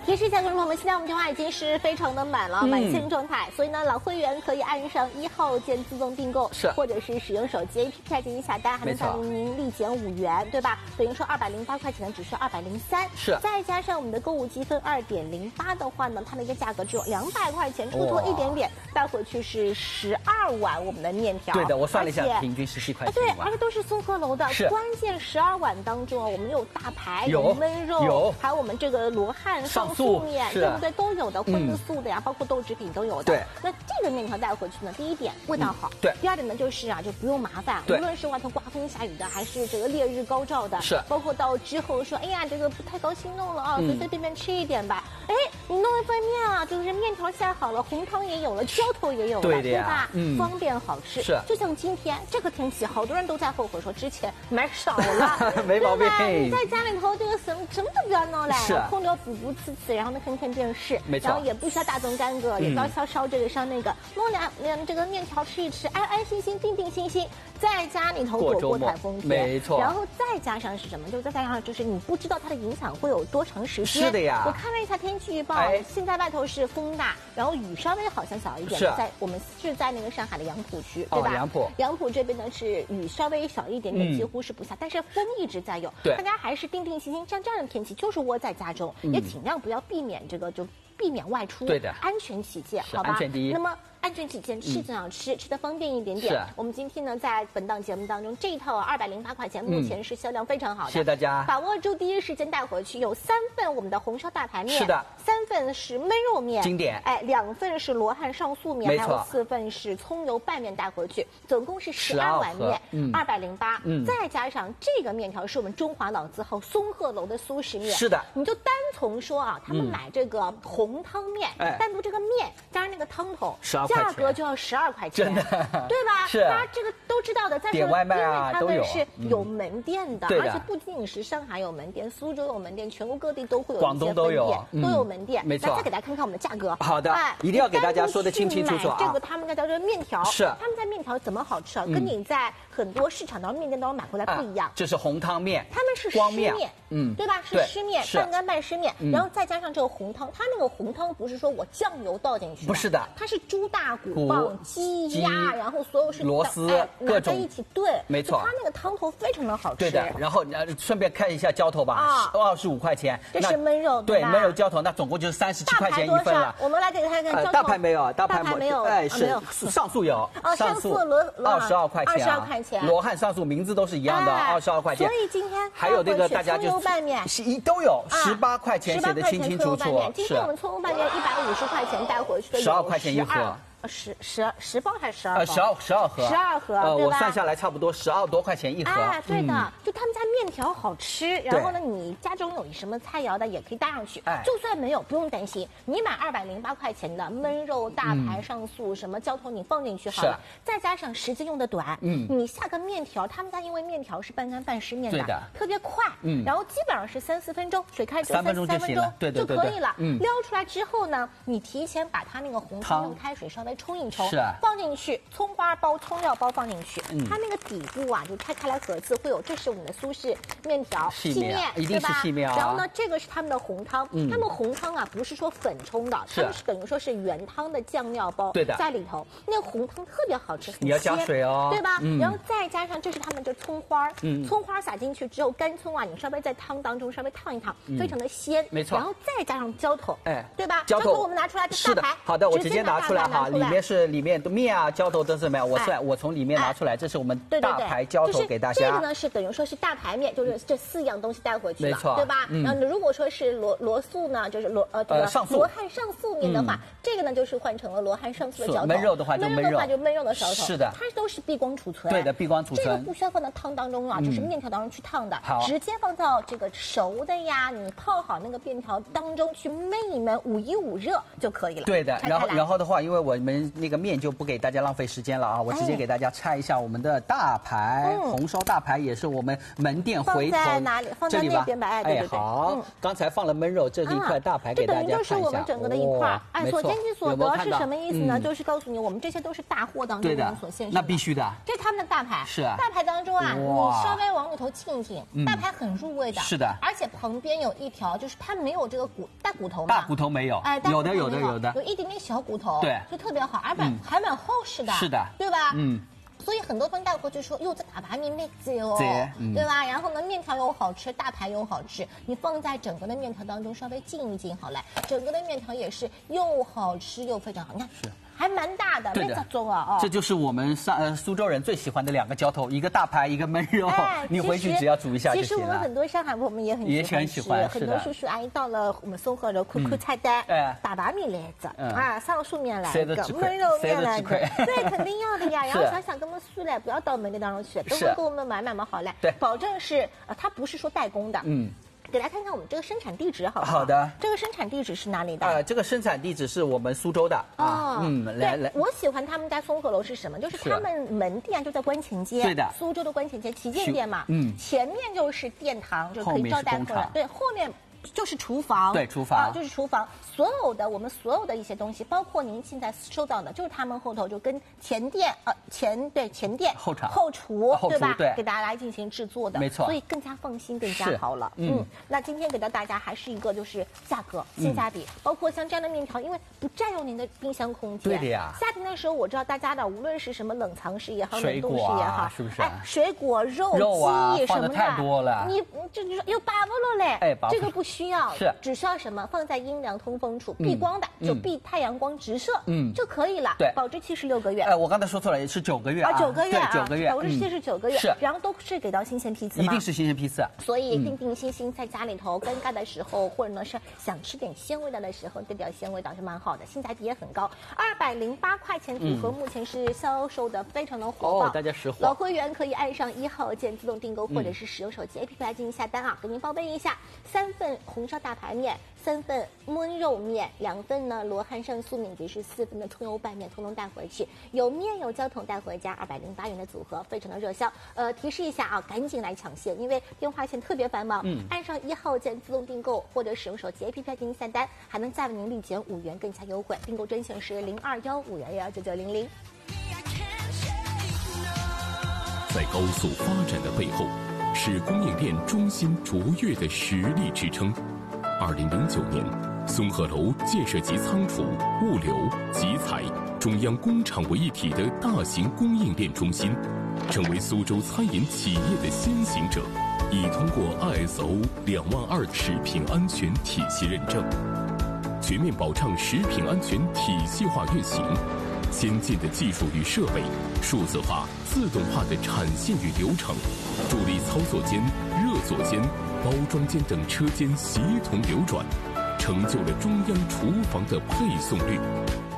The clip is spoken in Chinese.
提示一下观众朋友们，现在我们电话已经是非常的满了，满线状态，所以呢，老会员可以按上1号键自动订购，或者是使用手机 APP 快捷一下单，还能奖励您立减5元，对吧？等于说208块钱呢，只需203， 是。 再加上我们的购物积分2.08的话呢，它的一个价格只有200块钱出头一点点，带回去是12碗我们的面条。 对的，我算了一下，平均17块钱。 对，而且都是松鹤楼的， 是。 关键12碗当中啊，我们有大排，有焖肉，还有我们这个罗汉上素面，对不对？都有的，荤的素的呀，包括豆制品都有的。 对。 那这个面条带回去呢，第一点味道好， 对。 第二点呢就是啊，就不用麻烦，无论是外头刮风下雨的，还是这个烈日高照的， 是。 包括到之后说，哎呀，这个不太高兴弄了啊，随随便便吃一点吧。哎，你弄一份面啊，就是面条下好了，红汤也有了，浇头也有了，对吧？方便好吃。 是。 就像今天这个天气，好多人都在后悔说之前买少了， 没毛病。 你在家里头这个什么都不要弄了，空调补呲呲，然后呢看看电视， 没错， 然后也不需要大动干戈，也不要烧这个烧那个，弄两这个面条吃一吃，安安心心、定定心心，在家里头过台风天， 没错。 然后再加上是什么？就再加上就是你不知道它的影响会有多长时间。 是的呀。 我看了一下天气预报，现在外头是风大，然后雨稍微好像小一点，在我们是在那个上海的杨浦区，对吧？杨浦这边呢是雨稍微小一点点，几乎是不下，但是风一直在有。 对， 大家还是定定心心，像这样的天气就是窝在家中，也尽量不要避免这个，就避免外出， 对的， 安全起见，好吧？ 安全第一。 那么安全起见，吃最好吃，吃的方便一点点。我们今天呢，在本档节目当中，这一套208块钱，目前是销量非常好的。 谢谢大家， 把握住第一时间带回去。有3份我们的红烧大排面， 是的 ，3份是焖肉面， 经典。 哎，2份是罗汉上素面，还有4份是葱油拌面带回去，总共是12碗面，208。再加上这个面条是我们中华老字号松鹤楼的苏式面， 是的。 你就单从说啊，他们买这个红汤面，单独这个面加上那个汤头，价格就要12块钱， 真的， 对吧？ 是， 大家这个都知道的。再说， 点外卖啊， 因为他们是有门店的， 而且不仅仅是上海有门店，苏州有门店，全国各地都会有， 广东都有， 都有门店。 没错。 再给大家看看我们的价格。 好的，一定要给大家说得清清楚楚啊。 这个他们家叫这个面条， 是他们家面条怎么好吃啊？跟你在很多市场当中面店当中买回来不一样。 这是红汤面， 他们是湿面，对吧？是湿面，半干半湿面，然后再加上这个红汤，它那个红汤不是说我酱油倒进去， 不是的， 它是猪大骨棒、鸡鸭，然后所有是螺丝各种在一起炖， 没错。 它那个汤头非常的好吃。 对的，然后顺便看一下浇头吧，25块钱。 这是焖肉， 对，焖肉浇头，那总共就是37块钱一份了。 我们来给大家看浇头。 大排没有， 大排没有， 哎，是上素有， 上素22 块钱 ，22块钱。 罗汉上素名字都是一样的，22块钱。 所以今天还有这个大家就葱油拌面都有18块钱，写的清清楚楚。 今天我们葱油拌面150块钱带回去的 ，12块钱一盒。 10包还是12包 ？12盒 ，12盒，对吧？ 我算下来差不多12多块钱一盒。 哎，对的，就他们家面条好吃，然后呢，你家中有什么菜肴的也可以搭上去。就算没有，不用担心，你买208块钱的焖肉、大排上素什么浇头，你放进去好了，再加上时间用的短，你下个面条，他们家因为面条是半干半湿面的，特别快，然后基本上是3、4分钟，水开之后3分钟就可以了。撩出来之后呢，你提前把它那个红汤用开水稍微冲一冲，放进去，葱花包、葱料包放进去，它那个底部啊就拆开来盒子会有，这是我们的苏式面条，细面， 一定是细面啊。 然后呢，这个是他们的红汤，他们红汤啊不是说粉冲的，他们是等于说是原汤的酱料包在里头，那个红汤特别好吃， 你要加水哦， 对吧？然后再加上这是他们的葱花，葱花撒进去之后，干葱啊你稍微在汤当中稍微烫一烫，非常的鲜， 没错。 然后再加上浇头，对吧？ 浇头我们拿出来，是的，好的，我直接拿出来哈，里面的面啊、浇头都是什么呀？我从里面拿出来，这是我们大排浇头给大家。 这个呢是等于说是大排面，就是这4样东西带回去了， 没错， 对吧？然后如果说是罗素呢，就是罗汉上素面的话，这个呢就是换成了罗汉上素的浇头。 焖肉的话就焖肉的浇头， 是的， 它都是避光储存。 对的，避光储存。 这个不需要放到汤当中啊，就是面条当中去烫的，直接放到这个熟的呀，你泡好那个面条当中去焖一焖，5热就可以了。 对的，然后的话，因为我们们那个面就不给大家浪费时间了啊，我直接给大家拆一下我们的大排，红烧大排也是我们门店回头放在哪里？放在那边吧。哎， 好，刚才放了焖肉，这是一块大排给大家看一下。 这等于就是我们整个的一块。哎，所见即所得是什么意思呢？就是告诉你，我们这些都是大货当中我们所现身的。 那必须的。 这是他们的大排。 是啊。 大排当中啊，你稍微往里头浸一浸，大排很入味的。 是的。 而且旁边有一条，就是它没有这个大骨头嘛。 大骨头没有。哎，有的， 有一点点小骨头。 对。 就特别好，而且还蛮厚实的。 是的。 对吧？所以很多分带货就说，哟，这大排面没贼哦，对吧？然后呢，面条又好吃，大排又好吃，你放在整个的面条当中稍微浸一浸，好嘞，整个的面条也是又好吃又非常好，你看。是。还蛮大的，没咋重啊！ 这就是我们苏州人最喜欢的2个浇头，一个大排，一个焖肉。你回去只要煮一下就行了。 其实我们很多上海朋友们也很喜欢，很多叔叔阿姨到了我们松鹤楼看菜单，大排面来着啊，上述面来一个，焖肉面来一个，对，肯定要的呀。然后想跟我们素来不要到门店当中去，都会给我们买嘛好嘞，对，保证是它不是说代工的，给大家看看我们这个生产地址，好不好？好的。这个生产地址是哪里的？ 这个生产地址是我们苏州的啊。 来，我喜欢他们家松鹤楼是什么？就是他们门店就在观前街，对的，苏州的观前街旗舰店嘛。前面就是殿堂，就可以招待客人。对，后面就是厨房， 对，厨房就是厨房。我们所有的一些东西，包括您现在收到的，就是他们后头就跟前店前店后厨对吧？对，给大家来进行制作的， 没错， 所以更加放心，更加好了。那今天给到大家还是一个就是价格性价比，包括像这样的面条，因为不占用您的冰箱空间。 对的呀。 夏天的时候，我知道大家的无论是什么冷藏室也好，冷冻室也好， 是不是？ 哎，水果、肉鸡什么的， 太多了。 你这又拔不了嘞。 哎， 这个不需要， 是只需要什么？放在阴凉通风处，避光的，就避太阳光直射，就可以了。 对， 保质期是6个月。 我刚才说错了，是9个月啊 ，9个月， 对，9个月， 保质期是9个月。 是， 然后都是给到新鲜批次， 一定是新鲜批次。 所以定心心在家里头尴尬的时候，或者呢是想吃点鲜味道的时候，这点鲜味道是蛮好的，性价比也很高。208块钱组合目前是销售的非常的火爆， 大家识货。 老会员可以按上1号键自动订购，或者是使用手机 APP 来进行下单啊。给您报备一下，3份红烧大排面，3份焖肉面，2份呢罗汉上素面，以及是4份的葱油拌面，通通带回去。有面有浇头带回家，208元的组合非常的热销。提示一下啊，赶紧来抢线，因为电话线特别繁忙。按上1号键自动订购，或者使用手机 APP 进行下单，还能再为您立减5元，更加优惠。订购专线是0215219900。 在高速发展的背后，是供应链中心卓越的实力支撑。2009年，松鹤楼建设集仓储、物流、集采、中央工厂为一体的大型供应链中心，成为苏州餐饮企业的先行者，已通过 ISO 22000食品安全体系认证，全面保障食品安全体系化运行。先进的技术与设备，数字化、自动化的产线与流程，助力操作间、热作间、包装间等车间协同流转，成就了中央厨房的配送率。